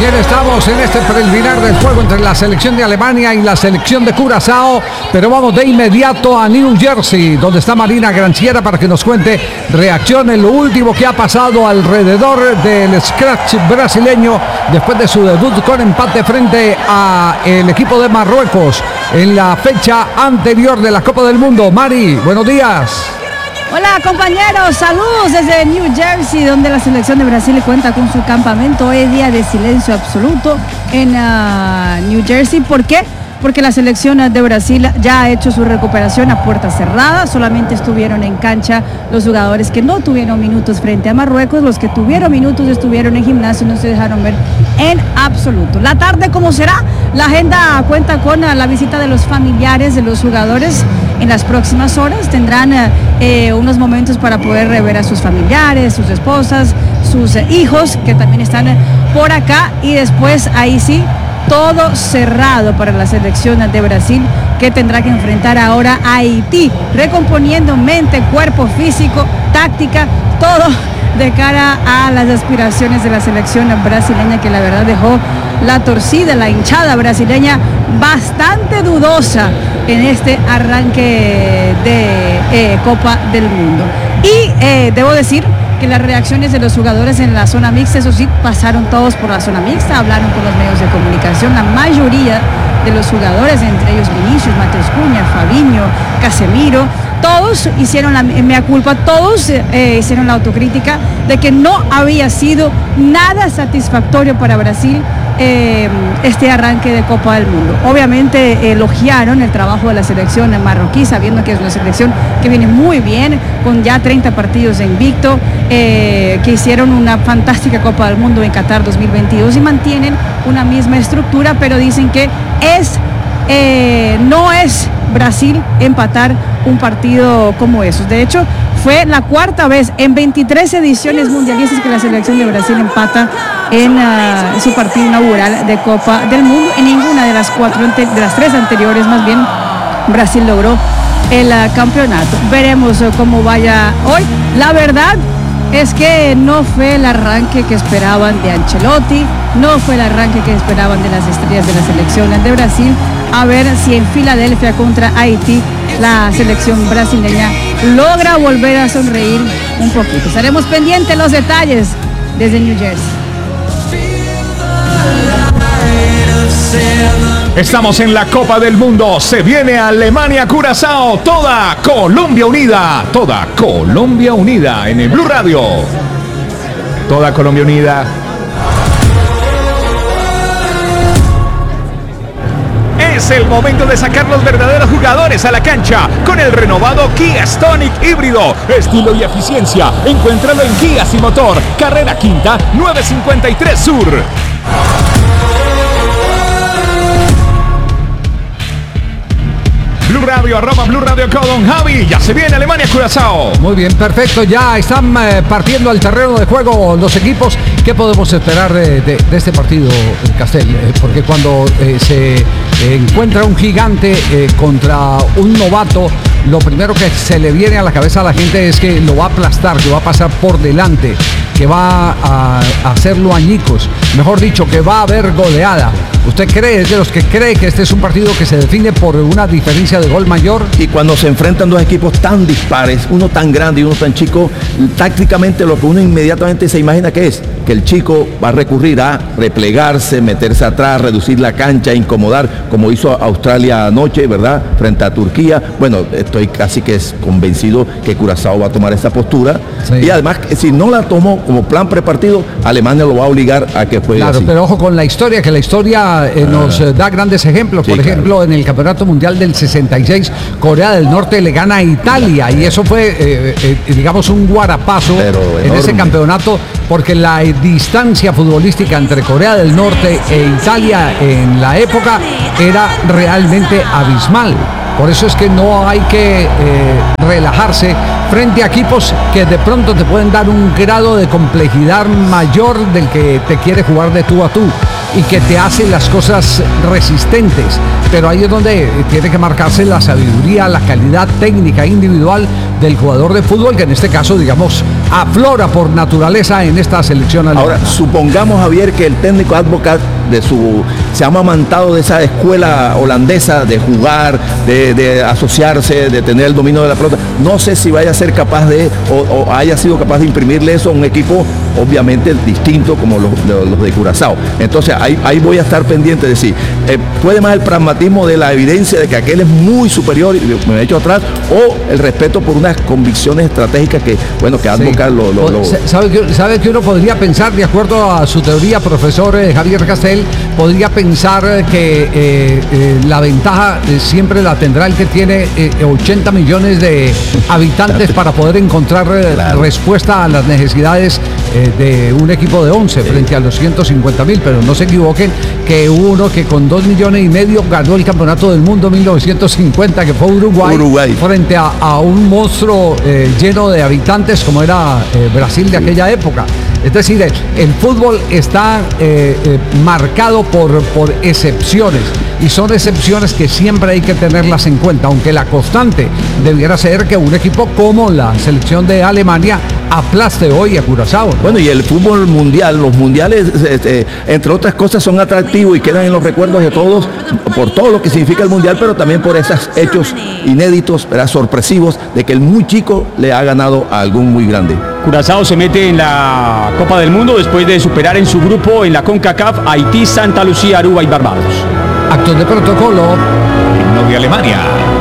Bien, estamos en este preliminar del juego entre la selección de Alemania y la selección de Curazao, pero vamos de inmediato a New Jersey, donde está Marina Granciera para que nos cuente reacción en lo último que ha pasado alrededor del scratch brasileño después de su debut con empate frente a el equipo de Marruecos en la fecha anterior de la Copa del Mundo. Mari, buenos días. Hola compañeros, saludos desde New Jersey, donde la selección de Brasil cuenta con su campamento. Hoy día de silencio absoluto en New Jersey. ¿Por qué? Porque la selección de Brasil ya ha hecho su recuperación a puerta cerrada. Solamente estuvieron en cancha los jugadores que no tuvieron minutos frente a Marruecos. Los que tuvieron minutos estuvieron en gimnasio y no se dejaron ver en absoluto. La tarde, ¿cómo será? La agenda cuenta con la visita de los familiares de los jugadores. En las próximas horas tendrán unos momentos para poder ver a sus familiares, sus esposas, sus hijos que también están por acá, y después ahí sí todo cerrado para la selección de Brasil, que tendrá que enfrentar ahora a Haití, recomponiendo mente, cuerpo, físico, táctica, todo de cara a las aspiraciones de la selección brasileña, que la verdad dejó la torcida, la hinchada brasileña bastante dudosa en este arranque de Copa del Mundo. Y debo decir que las reacciones de los jugadores en la zona mixta, eso sí, pasaron todos por la zona mixta, hablaron con los medios de comunicación. La mayoría de los jugadores, entre ellos Vinicius, Matheus Cunha, Fabinho, Casemiro, todos hicieron la mea culpa, todos hicieron la autocrítica de que no había sido nada satisfactorio para Brasil este arranque de Copa del Mundo. Obviamente elogiaron el trabajo de la selección marroquí, sabiendo que es una selección que viene muy bien, con ya 30 partidos de invicto, que hicieron una fantástica Copa del Mundo en Qatar 2022 y mantienen una misma estructura, pero dicen que no es Brasil empatar un partido como esos. De hecho, fue la cuarta vez en 23 ediciones mundialistas que la selección de Brasil empata en su partido inaugural de Copa del Mundo. En ninguna de las tres anteriores, más bien, Brasil logró el campeonato. Veremos cómo vaya hoy. La verdad es que no fue el arranque que esperaban de Ancelotti, no fue el arranque que esperaban de las estrellas de la selección de Brasil. A ver si en Filadelfia contra Haití la selección brasileña logra volver a sonreír un poquito. Estaremos pendientes de los detalles desde New Jersey. Estamos en la Copa del Mundo. Se viene Alemania-Curazao. Toda Colombia unida. Toda Colombia unida en el Blue Radio. Toda Colombia unida. Es el momento de sacar los verdaderos jugadores a la cancha con el renovado Kia Stonic híbrido. Estilo y eficiencia. Encuéntralo en Guías y Motor. Carrera Quinta, 953 Sur. Blue Radio, @Blue Radio con Javi. Ya se viene Alemania-Curazao. Muy bien, perfecto. Ya están partiendo al terreno de juego los equipos. ¿Qué podemos esperar de este partido, Castel? Porque cuando se encuentra un gigante contra un novato, lo primero que se le viene a la cabeza a la gente es que lo va a aplastar, que va a pasar por delante, que va a hacerlo añicos. Mejor dicho, que va a haber goleada. ¿Usted cree, es de los que cree que este es un partido que se define por una diferencia de gol mayor? Y cuando se enfrentan dos equipos tan dispares, uno tan grande y uno tan chico, tácticamente lo que uno inmediatamente se imagina que es que el chico va a recurrir a replegarse, meterse atrás, reducir la cancha, incomodar, como hizo Australia anoche, ¿verdad? Frente a Turquía. Bueno, estoy casi que convencido que Curazao va a tomar esa postura. Sí. Y además, si no la tomó como plan prepartido, Alemania lo va a obligar a que juegue claro, así. Pero ojo con la historia, que la historia nos da grandes ejemplos. Sí, por ejemplo, claro, en el Campeonato Mundial del 66, Corea del Norte le gana a Italia, y eso fue, digamos, un guarapazo en ese campeonato, porque la distancia futbolística entre Corea del Norte e Italia en la época era realmente abismal. Por eso es que no hay que relajarse frente a equipos que de pronto te pueden dar un grado de complejidad mayor del que te quiere jugar de tú a tú. y que te hace las cosas resistentes. Pero ahí es donde tiene que marcarse la sabiduría, la calidad técnica individual del jugador de fútbol, que en este caso, digamos, aflora por naturaleza en esta selección alemana. Ahora, supongamos, Javier, que el técnico Advocat se ha amamantado de esa escuela holandesa de jugar, de asociarse, de tener el dominio de la pelota. No sé si vaya a ser capaz o haya sido capaz de imprimirle eso a un equipo obviamente distinto como los de Curazao. Entonces ahí voy a estar pendiente de si puede más el pragmatismo de la evidencia de que aquel es muy superior y me he hecho atrás, o el respeto por unas convicciones estratégicas que Advocat ¿Sabe que uno podría pensar, de acuerdo a su teoría, profesor Javier Castel, podría pensar que la ventaja siempre la tendrá el que tiene 80 millones de habitantes para poder encontrar respuesta a las necesidades de un equipo de 11 frente a los 150.000, pero no se equivoquen que hubo uno que con 2,5 millones ganó el campeonato del mundo en 1950, que fue Uruguay. Frente a un monstruo lleno de habitantes como era Brasil de aquella época. Es decir, el fútbol está marcado por excepciones, y son excepciones que siempre hay que tenerlas en cuenta, aunque la constante debiera ser que un equipo como la selección de Alemania aplaste hoy a Curazao, ¿no? Bueno, y el fútbol mundial, los mundiales, entre otras cosas, son atractivos y quedan en los recuerdos de todos por todo lo que significa el mundial, pero también por esos hechos inéditos, sorpresivos, de que el muy chico le ha ganado a algún muy grande. Curazao se mete en la Copa del Mundo después de superar en su grupo en la CONCACAF Haití, Santa Lucía, Aruba y Barbados. Actos de protocolo. Himno de Alemania.